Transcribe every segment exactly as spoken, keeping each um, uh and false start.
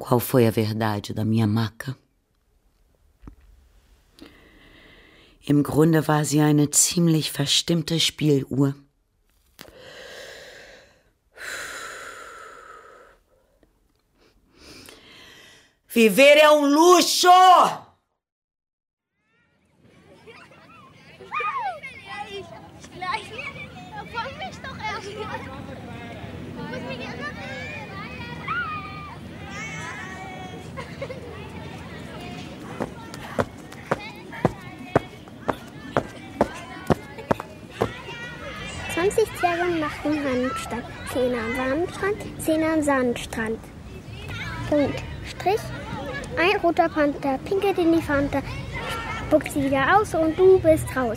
qual foi a verdade da minha maca. Im Grunde war sie eine ziemlich verstimmte Spieluhr. Viver é um luxo! zwanzig Zwerge machen Handstand. zehn am Sandstrand, zehn am Sandstrand. Punkt. Strich. Ein roter Panther pinkelt in die Fanta, spuckt sie wieder aus und du bist raus.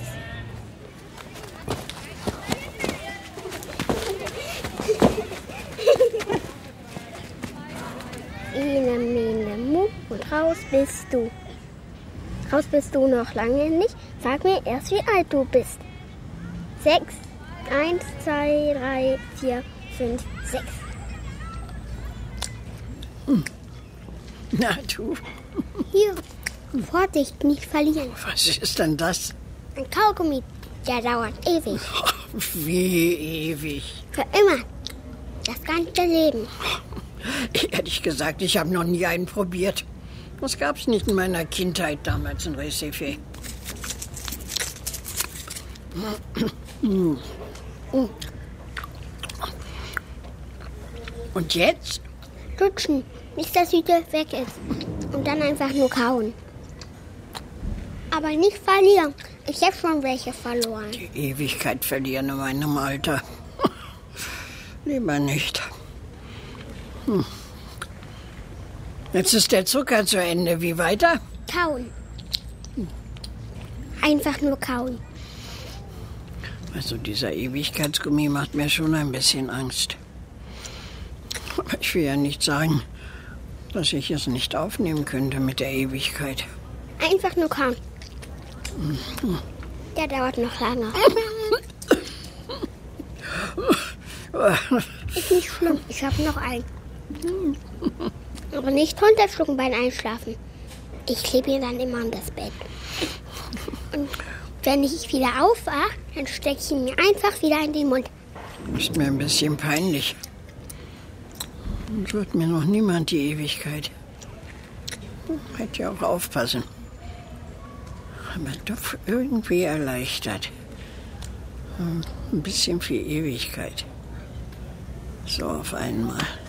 Ene, mene, mu und raus bist du. Raus bist du noch lange nicht. Sag mir erst, wie alt du bist. Sechs. Eins, zwei, drei, vier, fünf, sechs. Hm. Na du. Hier, Vorsicht, nicht verlieren. Was ist denn das? Ein Kaugummi, der dauert ewig. Wie ewig? Für immer. Das ganze Leben. Ehrlich gesagt, ich habe noch nie einen probiert. Das gab's nicht in meiner Kindheit damals in Recife. Und jetzt? Lutschen, bis das Süße weg ist. Und dann einfach nur kauen. Aber nicht verlieren. Ich habe schon welche verloren. Die Ewigkeit verlieren in meinem Alter. Lieber nicht. Hm. Jetzt ist der Zucker zu Ende. Wie weiter? Kauen. Einfach nur kauen. Also dieser Ewigkeitsgummi macht mir schon ein bisschen Angst. Aber ich will ja nicht sagen, dass ich es nicht aufnehmen könnte mit der Ewigkeit. Einfach nur kauen. Mhm. Der dauert noch lange. Ist nicht schlimm, ich habe noch einen. Aber nicht runterschlucken beim Einschlafen. Ich klebe ihn dann immer an das Bett. Und wenn ich wieder aufwache, dann stecke ich ihn mir einfach wieder in den Mund. Ist mir ein bisschen peinlich. Und wird mir noch niemand die Ewigkeit. Hätte ja auch aufpassen. Aber doch irgendwie erleichtert. Ein bisschen viel Ewigkeit. So auf einmal.